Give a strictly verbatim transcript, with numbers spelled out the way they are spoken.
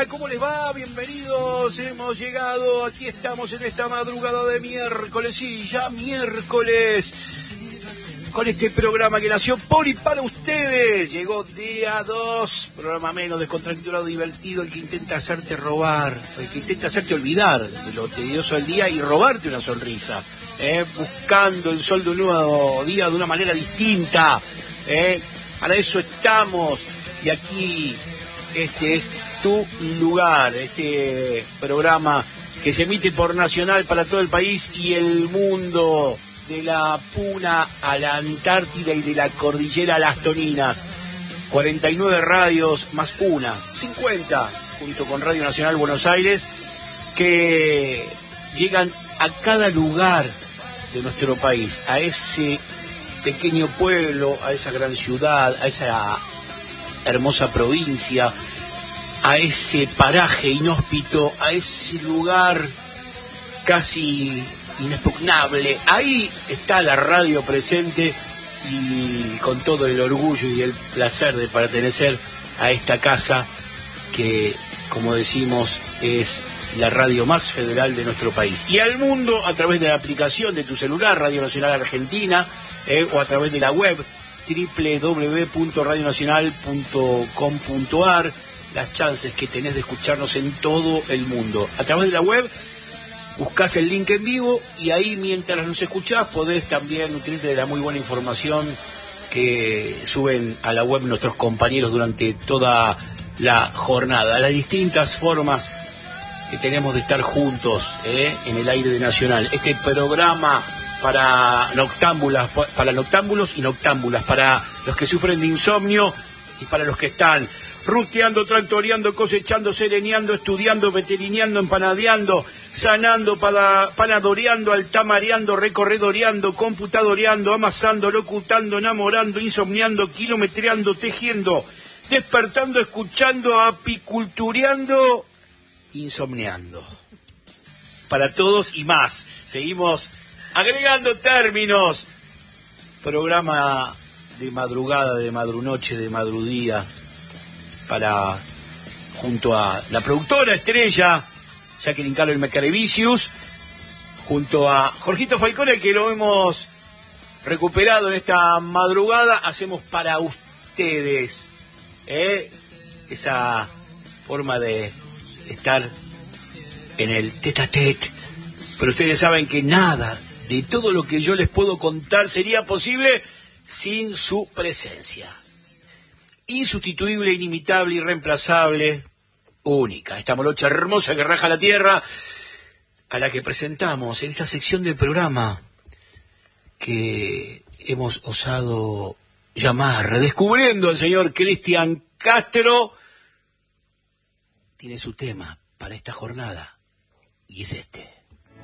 Hola, ¿cómo les va? Bienvenidos, hemos llegado, aquí estamos en esta madrugada de miércoles, sí, ya miércoles, con este programa que nació por y para ustedes. Llegó día dos, programa menos descontracturado, divertido, el que intenta hacerte robar, el que intenta hacerte olvidar de lo tedioso del día y robarte una sonrisa, ¿eh? Buscando el sol de un nuevo día de una manera distinta, ¿eh? Para eso estamos, y aquí este es tu lugar, este programa que se emite por Nacional para todo el país y el mundo, de la Puna a la Antártida y de la Cordillera a las Toninas. cuarenta y nueve radios más una, cincuenta, junto con Radio Nacional Buenos Aires, que llegan a cada lugar de nuestro país, a ese pequeño pueblo, a esa gran ciudad, a esa hermosa provincia, a ese paraje inhóspito, a ese lugar casi inexpugnable. Ahí está la radio presente y con todo el orgullo y el placer de pertenecer a esta casa que, como decimos, es la radio más federal de nuestro país. Y al mundo a través de la aplicación de tu celular, Radio Nacional Argentina, eh, o a través de la web doble u doble u doble u punto radio nacional punto com punto a r, las chances que tenés de escucharnos en todo el mundo. A través de la web buscás el link en vivo y ahí, mientras nos escuchás, podés también nutrirte de la muy buena información que suben a la web nuestros compañeros durante toda la jornada. Las distintas formas que tenemos de estar juntos, ¿eh? en el aire de Nacional. Este programa para noctámbulas, para noctámbulos y noctámbulas, para los que sufren de insomnio y para los que están ruteando, tractoreando, cosechando, sereneando, estudiando, veterineando, empanadeando, sanando, para, panadoreando, altamareando, recorredoreando, computadoreando, amasando, locutando, enamorando, insomniando, kilometreando, tejiendo, despertando, escuchando, apicultureando, insomniando. Para todos y más. Seguimos agregando términos. Programa de madrugada, de madrunoche, de madrudía, para, junto a la productora estrella Jacqueline Carol Mecarevicius, junto a Jorgito Falcone, que lo hemos recuperado en esta madrugada, hacemos para ustedes, ¿eh? esa forma de estar en el tete a tete. Pero ustedes saben que nada de todo lo que yo les puedo contar sería posible sin su presencia. Insustituible, inimitable, irreemplazable, única. Esta morocha hermosa que raja la tierra, a la que presentamos en esta sección del programa que hemos osado llamar Redescubriendo al señor Cristian Castro. Tiene su tema para esta jornada y es este.